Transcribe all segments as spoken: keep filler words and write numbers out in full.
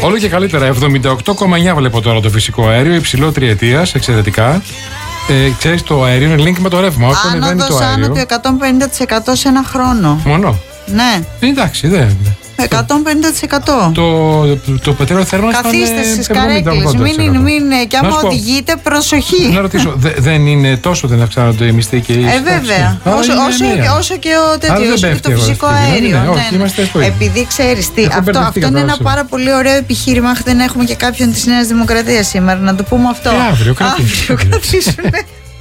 Όλο και καλύτερα. εβδομήντα οκτώ κόμμα εννιά βλέπω τώρα το φυσικό αέριο, υψηλό τριετίας, εξαιρετικά. Ε, ξέρεις, το αέριο είναι link με το ρεύμα. Όσο ανεβαίνει το αέριο. Άνω του εκατόν πενήντα τοις εκατό σε ένα χρόνο. Μόνο. Ναι. Εντάξει, δεν. εκατόν πενήντα τοις εκατό. Το, το, το πετρέλαιο θέρμανσης. Καθίστε στις καρέκλες. Μην είναι, μην, και άμα οδηγείτε, προσοχή. Να ρωτήσω, δε, δεν είναι τόσο, δεν αυξάνονται οι μισθοί και οι Ε, βέβαια. Άρα όσο, είναι όσο, μία. όσο και ο τέτοιο, όσο και το φυσικό ναι, αέριο. ναι, όχι, είμαστε στο ίδιο. Επειδή ξέρεις τι, Έχω αυτό, μπερδευτεί αυτό είναι ένα κατάλαβα. πάρα πολύ ωραίο επιχείρημα. Αχ, δεν έχουμε και κάποιον της Νέας Δημοκρατίας σήμερα. Να το πούμε αυτό. Και αύριο, κρατήσουν. Αύριο κρατήσουνε.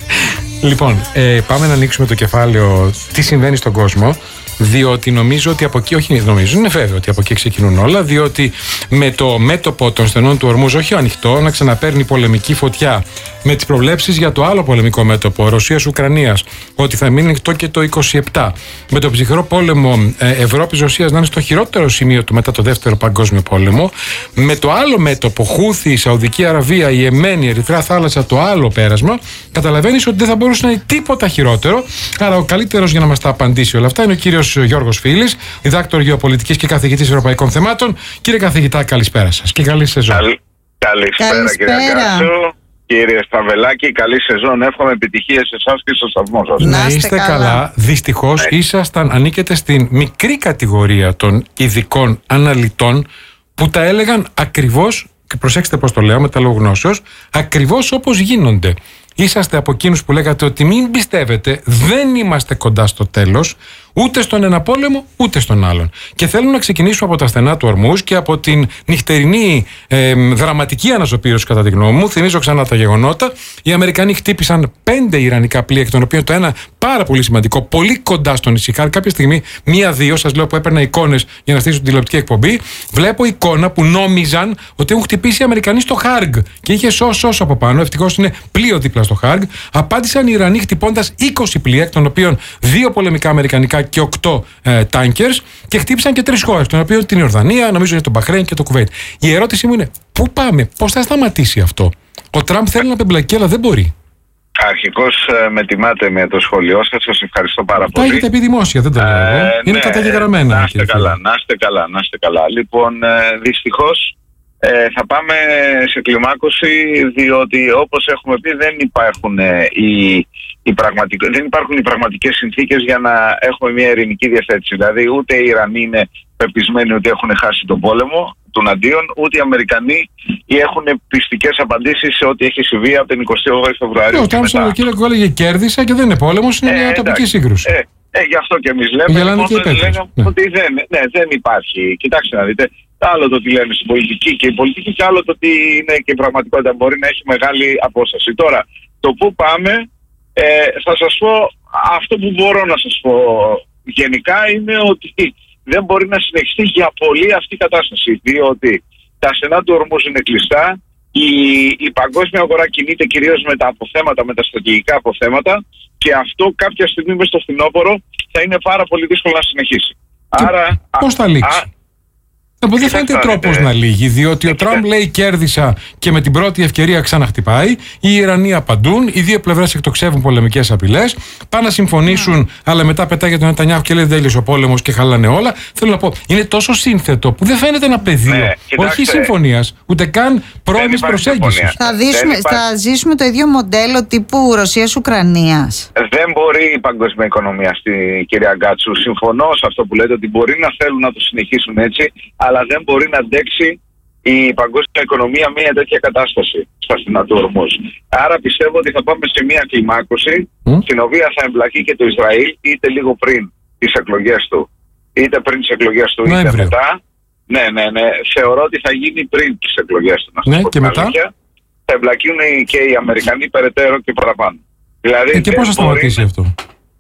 Λοιπόν, ε, πάμε να ανοίξουμε το κεφάλαιο τι συμβαίνει στον κόσμο. Διότι νομίζω ότι από εκεί, όχι νομίζω, είναι βέβαιο ότι από εκεί ξεκινούν όλα. Διότι με το μέτωπο των στενών του Ορμούζ, όχι ανοιχτό, να ξαναπαίρνει πολεμική φωτιά, με τις προβλέψεις για το άλλο πολεμικό μέτωπο Ρωσίας-Ουκρανίας, ότι θα μείνει ανοιχτό και το είκοσι επτά, με το ψυχρό πόλεμο ε, Ευρώπης-Ρωσίας να είναι στο χειρότερο σημείο του μετά το δεύτερο παγκόσμιο πόλεμο, με το άλλο μέτωπο Χούθη, η Σαουδική Αραβία, η Εμένη, η Ερυθρά Θάλασσα, το άλλο πέρασμα, καταλαβαίνεις ότι δεν θα μπορούσε να είναι τίποτα χειρότερο. Άρα, ο καλύτερος για να μας τα απαντήσει όλα αυτά είναι ο κύριος Γιώργος Φίλης, διδάκτορ γεωπολιτικής και καθηγητής ευρωπαϊκών θεμάτων. Κύριε καθηγητά, καλησπέρα σας και καλή σεζόν. Καλ, καλησπέρα, Καλησπέρα. κύριε Γκάτσο. Κύριε Σταβελάκη, καλή σεζόν. Εύχομαι επιτυχίες σε εσάς και στο σταθμό σας. Να Να είστε είστε καλά. καλά. Δυστυχώς Ναι. ήσασταν, ανήκετε στην μικρή κατηγορία των ειδικών αναλυτών που τα έλεγαν ακριβώς, και προσέξτε πώς το λέω με τα λόγου γνώσεως, ακριβώς όπως γίνονται. Είσαστε από εκείνους που λέγατε ότι μην πιστεύετε, δεν είμαστε κοντά στο τέλος, ούτε στον ένα πόλεμο, ούτε στον άλλον. Και θέλουν να ξεκινήσουμε από τα στενά του Ορμούζ και από την νυχτερινή ε, δραματική αναζωπήρωση, κατά τη γνώμη μου. Θυμίζω ξανά τα γεγονότα. Οι Αμερικανοί χτύπησαν πέντε ιρανικά πλοία, εκ των οποίων το ένα πάρα πολύ σημαντικό, πολύ κοντά στον Ισιχάρ. Κάποια στιγμή, μία-δύο, σας λέω που έπαιρνα εικόνες για να στήσω την τηλεοπτική εκπομπή, βλέπω εικόνα που νόμιζαν ότι έχουν χτυπήσει οι Αμερικανοί στο Χάργκ και είχε σώσο από πάνω. Ευτυχώς είναι πλοίο δίπλα στο Χάργκ. Απάντησαν οι Ιρανοί χτυπώντας είκοσι πλοία, εκ των οποίων δύο πολεμικά αμερικανικά και οκτώ ε, τάνκερς, και χτύπησαν και τρεις χώρες, των οποίων την Ιορδανία, νομίζω είναι το Μπαχρέιν και το Κουβέιτ. Η ερώτησή μου είναι, πού πάμε, πώς θα σταματήσει αυτό? Ο Τραμπ θέλει να πεμπλακεί, αλλά δεν μπορεί. Αρχικώς ε, με τιμάτε με το σχόλιο σας. Σας ευχαριστώ πάρα Τα πολύ. έχετε πει δημόσια, δεν το λέω εγώ. Ε, Είναι ναι, καταγεγραμμένα. Να είστε κύριε καλά, Φίλη. να είστε καλά, να είστε καλά. Λοιπόν, ε, δυστυχώς ε, θα πάμε σε κλιμάκωση, διότι όπως έχουμε πει δεν υπάρχουν, ε, οι, οι πραγματικ... δεν υπάρχουν οι πραγματικές συνθήκες για να έχουμε μια ειρηνική διαθέτηση. Δηλαδή ούτε οι Ιρανοί είναι πεπισμένοι ότι έχουν χάσει τον πόλεμο των αντίον, ούτε οι Αμερικανοί έχουν πιστικές απαντήσεις σε ό,τι έχει συμβεί από την εικοστή όγδοη Φεβρουαρίου. Ο Τραμπ στο Κυριακό έλεγε κέρδισα και δεν είναι πόλεμος, είναι μια τοπική σύγκρουση. Ε, ε, γι' αυτό και εμείς λέμε, Γελάνε λοιπόν, και οι πέτρες. λέγαμε Ναι. ότι δεν, ναι, δεν υπάρχει. Κοιτάξτε να δείτε, άλλο το τι λένε στην πολιτική και η πολιτική, και άλλο το τι είναι και η πραγματικότητα. Μπορεί να έχει μεγάλη απόσταση. Τώρα, το πού πάμε, ε, θα σας πω, αυτό που μπορώ να σας πω γενικά είναι ότι δεν μπορεί να συνεχιστεί για πολύ αυτή η κατάσταση, διότι τα στενά του Ορμούζ είναι κλειστά, η, η παγκόσμια αγορά κινείται κυρίως με τα αποθέματα, με τα στρατηγικά αποθέματα, και αυτό κάποια στιγμή μες στο φθινόπωρο θα είναι πάρα πολύ δύσκολο να συνεχίσει. Και Άρα, πώς θα λήξει? Α, Από δεν φαίνεται τρόπος να λύγει, διότι ο Τραμπ λέει κέρδισα και με την πρώτη ευκαιρία ξαναχτυπάει. Οι Ιρανοί απαντούν, οι δύο πλευρές εκτοξεύουν πολεμικές απειλές. Πάνε να συμφωνήσουν, αλλά μετά πετάγεται τον Νετανιάχου και λέει δεν τέλειωσε ο πόλεμος και χαλάνε όλα. Θέλω να πω, είναι τόσο σύνθετο που δεν φαίνεται ένα πεδίο, Ναι, όχι συμφωνίας, ούτε καν πρώιμης προσέγγισης. Θα, δείσουμε, θα ζήσουμε το ίδιο μοντέλο τύπου Ρωσίας-Ουκρανίας. Δεν μπορεί η παγκόσμια οικονομία, στη κυρία Γκάτσου. Συμφωνώ σε αυτό που λέτε, ότι μπορεί να θέλουν να το συνεχίσουν έτσι, αλλά δεν μπορεί να αντέξει η παγκόσμια οικονομία μια τέτοια κατάσταση στα στενά του Ορμούζ. Άρα πιστεύω ότι θα πάμε σε μια κλιμάκωση, Mm. στην οποία θα εμπλακεί και το Ισραήλ, είτε λίγο πριν τις εκλογές του, είτε πριν τις εκλογές του, είτε Νοέμβριο. μετά. Ναι, ναι, ναι. Θεωρώ ότι θα γίνει πριν τις εκλογές του. Να σας Ναι, πω και την μετά? αλήθεια. Θα εμπλακούν και οι Αμερικανοί περαιτέρω και παραπάνω. Δηλαδή, Ε, και δεν πώς θα μπορεί σταματήσει να- αυτό?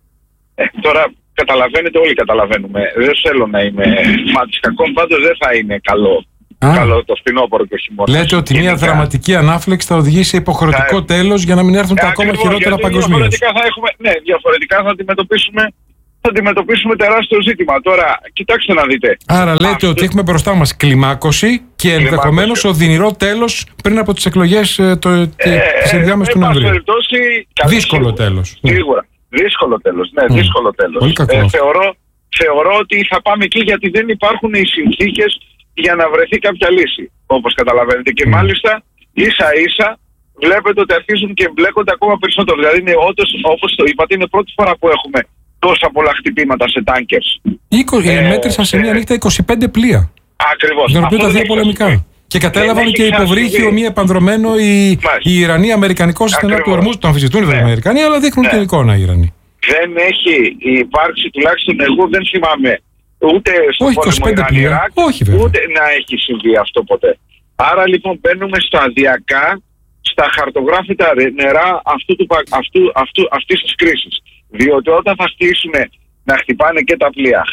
ε, τώρα καταλαβαίνετε, όλοι καταλαβαίνουμε. Δεν θέλω να είμαι μάτις κακών, πάντως δεν θα είναι καλό. Α. Καλό το φθινόπωρο και ο χειμώνας. Λέτε ότι μια Γενικά. δραματική ανάφλεξη θα οδηγήσει σε υποχρεωτικό Θα- τέλος για να μην έρθουν τα Ε, ακόμα ακριβώς, χειρότερα γιατί παγκοσμίως. Διαφορετικά θα έχουμε, ναι, διαφορετικά θα αντιμετωπίσουμε, θα αντιμετωπίσουμε τεράστιο ζήτημα. Τώρα, κοιτάξτε να δείτε. Άρα λέτε Αυτό- ότι έχουμε μπροστά μας κλιμάκωση και ενδεχομένως οδυνηρό τέλος πριν από τις εκλογές ε, το, τη, Ε, της ενδιάμεσης του εν πάση Νοεμβρίου. περιπτώσει, καλή Δύσκολο σίγουρα. τέλος. Ναι. Σίγουρα. Δύσκολο τέλος, ναι, Mm. δύσκολο τέλος. Πολύ κακό. Ε, θεωρώ, θεωρώ ότι θα πάμε εκεί, γιατί δεν υπάρχουν οι συνθήκες για να βρεθεί κάποια λύση. όπως καταλαβαίνετε. Και μάλιστα ίσα ίσα βλέπετε ότι αρχίζουν και μπλέκονται ακόμα περισσότερο. Δηλαδή, είναι όντως, όπως το είπατε, είναι πρώτη φορά που έχουμε τόσα πολλά χτυπήματα σε τάγκερς. Ε, μέτρησαν σε μία νύχτα είκοσι πέντε πλοία. Ακριβώς. Για να πει τα δύο πολεμικά. Και κατέλαβαν και υποβρύχιο μη επανδρομένο οι, οι Ιρανοί Αμερικανικό στη στενά του Ορμούζ. Το αμφισβητούν οι ναι. Αμερικανοί, αλλά δείχνουν ναι. την εικόνα οι Ιρανοί. Δεν έχει υπάρξει, τουλάχιστον εγώ δεν θυμάμαι, ούτε στο πόλεμο Ιράν-Ιράκ, ούτε να έχει συμβεί αυτό ποτέ. Άρα λοιπόν μπαίνουμε σταδιακά στα χαρτογράφητα νερά αυτού του, αυτού, αυτού, αυτής της κρίσης. Διότι όταν θα χτίσουν να χτυπάνε και τα πλοία,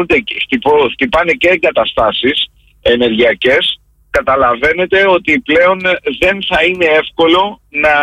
χτυπώ, χτυπάνε και εγκαταστάσεις ενεργειακές, καταλαβαίνετε ότι πλέον δεν θα είναι εύκολο να,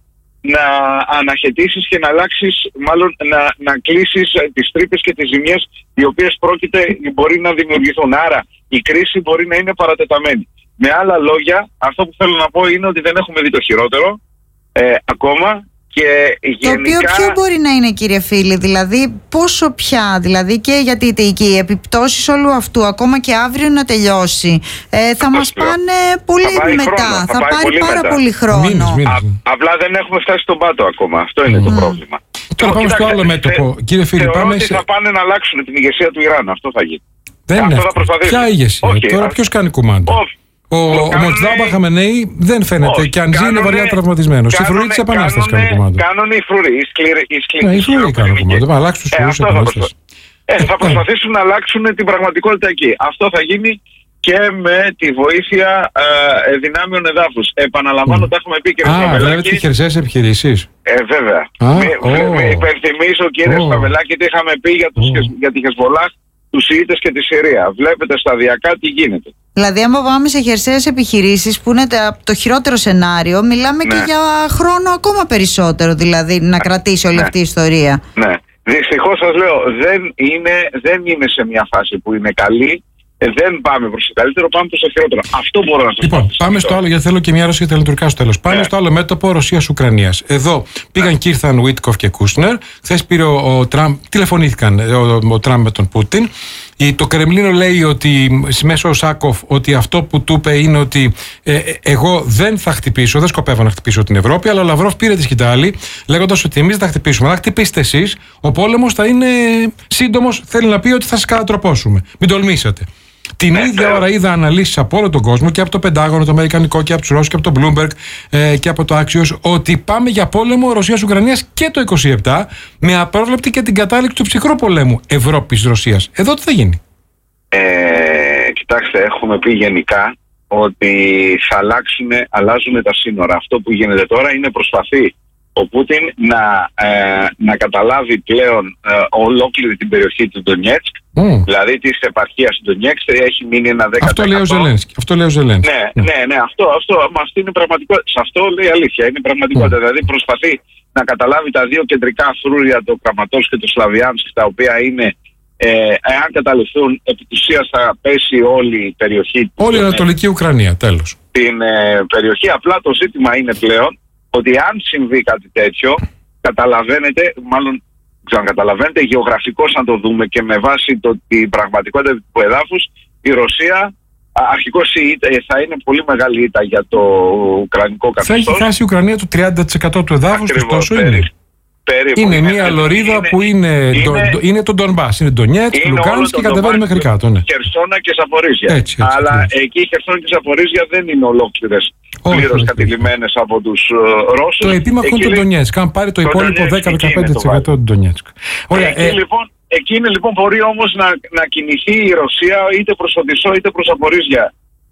να αναχαιτήσεις και να αλλάξεις, μάλλον να, να κλείσεις τις τρύπες και τις ζημιές οι οποίες πρόκειται, μπορεί να δημιουργηθούν. Άρα η κρίση μπορεί να είναι παρατεταμένη. Με άλλα λόγια, αυτό που θέλω να πω είναι ότι δεν έχουμε δει το χειρότερο ε, ακόμα. Και γενικά... Το οποίο ποιο μπορεί να είναι, κύριε Φίλη, δηλαδή πόσο πια, δηλαδή και γιατί οι επιπτώσεις όλου αυτού ακόμα και αύριο να τελειώσει ε, θα μας πάνε πολύ θα μετά, χρόνο, θα, θα πάρει πολύ πάρα μετά. πολύ χρόνο. Μήνες, μήνες. Α, απλά δεν έχουμε φτάσει στον πάτο ακόμα, αυτό είναι mm. το πρόβλημα. Τώρα πάμε στο άλλο μέτωπο, κύριε Φίλη. Πάμε ότι σε... θα πάνε να αλλάξουν την ηγεσία του Ιράν, αυτό θα γίνει. Δεν είναι αυτό. Ποια ηγεσία, okay, τώρα ποιος κάνει κουμάντα. Όχι. Ο, ο Μοτζάμπα Χαμενέη δεν φαίνεται όχι, και αν ζει είναι βαριά τραυματισμένος. Οι φρουροί της Επανάστασης κάνουν κουμάντα. Κάνουν οι φρουροί, οι σκληροί. Ναι, οι φρουροί κάνουν κουμάντα. Θα αλλάξουν τους φρουρούς Επανάστασης. Ε, θα προσπαθήσουν να αλλάξουν την πραγματικότητα εκεί. Αυτό θα γίνει και με τη βοήθεια ε, δυνάμεων εδάφους. Επαναλαμβάνω, mm. τα έχουμε πει και με Α, βλέπετε και χερσαίες επιχειρήσεις. Ε, βέβαια. Ah, με, oh. με υπενθυμίσω, κύριε oh. Σταβελάκη, τι είχαμε πει για, τους, oh. για τη Χεσμολάχ, τους Ιήτες και τη Συρία. Βλέπετε σταδιακά τι γίνεται. Δηλαδή, άμα πάμε σε χερσαίες επιχειρήσεις που είναι το χειρότερο σενάριο, μιλάμε ναι. και για χρόνο ακόμα περισσότερο, δηλαδή, να κρατήσει όλη ναι. αυτή η ιστορία. Ναι. Δυστυχώς σας λέω, δεν είναι, δεν είναι σε μια φάση που είναι καλή. Ε, δεν πάμε προς το καλύτερο, πάμε προς το χειρότερο. Αυτό μπορώ να σας λοιπόν, πω. Λοιπόν, πάμε στο άλλο, γιατί θέλω και μια ερώτηση για τα λειτουργικά στο τέλος. Πάμε yeah. στο άλλο μέτωπο Ρωσίας-Ουκρανίας. Εδώ πήγαν yeah. και ήρθαν Βίτκοφ και Κούσνερ. Χθες πήρε ο, ο Τραμπ, τηλεφωνήθηκαν ο, ο Τραμπ με τον Πούτιν. Η, το Κρεμλίνο λέει ότι, μέσω ο Σάκοφ, ότι αυτό που του είπε είναι ότι ε, εγώ δεν θα χτυπήσω, δεν σκοπεύω να χτυπήσω την Ευρώπη, αλλά ο Λαυρόφ πήρε τη σκητάλη, λέγοντας ότι εμείς δεν θα χτυπήσουμε. Αν χτυπήσετε εσείς, ο πόλεμος θα είναι σύντομος. Θέλει να πει ότι θα σας κατατροπώσουμε. Μην τολμήσετε. Την ναι, ίδια ώρα είδα αναλύσεις από όλο τον κόσμο και από το Πεντάγωνο, το Αμερικανικό και από τους Ρώσους και από το Bloomberg ε, και από το Axios ότι πάμε για πόλεμο Ρωσίας-Ουκρανίας και το είκοσι επτά με απρόβλεπτη και την κατάληξη του ψυχρού πολέμου Ευρώπης-Ρωσίας. Εδώ τι θα γίνει? Ε, κοιτάξτε, έχουμε πει γενικά ότι θα αλλάξουν, αλλάζουν τα σύνορα. Αυτό που γίνεται τώρα είναι προσπαθεί ο Πούτιν να, ε, να καταλάβει πλέον ε, ολόκληρη την περιοχή του Ντονιέτσκ, mm. δηλαδή της επαρχίας του Ντονιέτσκ, έχει μείνει ένα δέκα τοις εκατό. Αυτό λέει ο Ζελένσκι. Αυτό λέει ο Ζελένσκι. Ναι, ναι, ναι, ναι, αυτό, αυτό, αυτό είναι πραγματικότητα. Σε αυτό λέει αλήθεια, είναι πραγματικότητα. Mm. Δηλαδή προσπαθεί να καταλάβει τα δύο κεντρικά φρούρια, το Κραματός και το Σλαβιάνσκ, τα οποία είναι, ε, εάν καταληφθούν, επί της ουσίας θα πέσει όλη η περιοχή. Όλη η Ανατολική Ουκρανία, τέλος. Την ε, περιοχή, απλά το ζήτημα είναι πλέον ότι αν συμβεί κάτι τέτοιο, καταλαβαίνετε, μάλλον ξανακαταλαβαίνετε, γεωγραφικώς αν το δούμε και με βάση το, την πραγματικότητα του εδάφους, η Ρωσία αρχικώς θα είναι πολύ μεγάλη ήττα για το ουκρανικό καθεστώς. Θα έχει χάσει η Ουκρανία το τριάντα τοις εκατό του εδάφους, ωστόσο είναι. Περίπου. Είναι μια είναι, λωρίδα είναι, που είναι, είναι, το, είναι το Ντονμπάς, είναι Ντονιέτσκ, Λουγκάνσκ και κατεβαίνει μέχρι κάτω. Ναι. Χερσόνα και Ζαπορίζια. Έτσι, έτσι, αλλά έτσι. εκεί η Χερσόνα και η Ζαπορίζια δεν είναι ολόκληρες πλήρως κατηλημμένες από τους uh, Ρώσους. Το επίμαχο είναι το Ντονιέτσκ. Αν πάρει το, το υπόλοιπο δέκα με δεκαπέντε τοις εκατό του Ντονιέτσκ. Εκεί, ε, λοιπόν, εκεί είναι λοιπόν μπορεί όμως να, να κινηθεί η Ρωσία είτε προς Οδυσσό είτε προς Ζαπορίζια.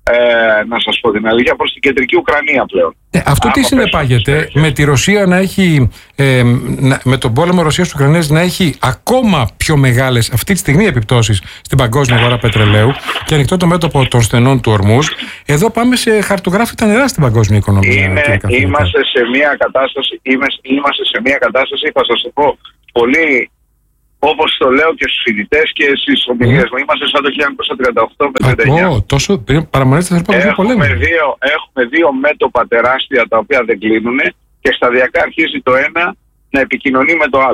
Ε, να σας πω την αλήθεια, προς την κεντρική Ουκρανία πλέον. Ε, αυτό τι συνεπάγεται με τη Ρωσία να έχει, ε, να, με τον πόλεμο Ρωσίας-Ουκρανίας να έχει ακόμα πιο μεγάλες αυτή τη στιγμή επιπτώσεις στην παγκόσμια αγορά πετρελαίου και ανοιχτό το μέτωπο των στενών του Ορμούζ. Εδώ πάμε σε χαρτογράφητα νερά στην παγκόσμια οικονομία. Είναι, είμαστε, σε μια κατάσταση, είμαστε, είμαστε σε μια κατάσταση, θα σας το πω, πολύ... Όπως το λέω και στους φοιτητές και στις ομιλίες μου, είμαστε σαν το χίλια εννιακόσια τριάντα οκτώ με τριάντα εννιά. Ω, τόσο παραμονές θα έχουμε δύο, έχουμε δύο μέτωπα τεράστια τα οποία δεν κλείνουν και σταδιακά αρχίζει το ένα να επικοινωνεί με το άλλο.